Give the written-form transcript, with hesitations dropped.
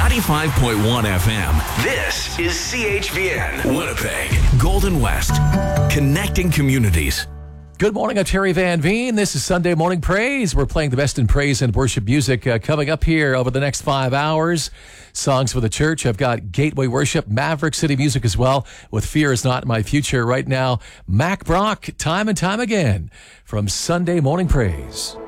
95.1 FM. This is CHVN, Winnipeg, Golden West, connecting communities. Good morning, I'm Terry Van Veen. This is Sunday Morning Praise. We're playing the best in praise and worship music coming up here over the next 5 hours. Songs for the church. I've got Gateway Worship, Maverick City Music as well, with Fear Is Not My Future right now. Mac Brock, time and time again, from Sunday Morning Praise.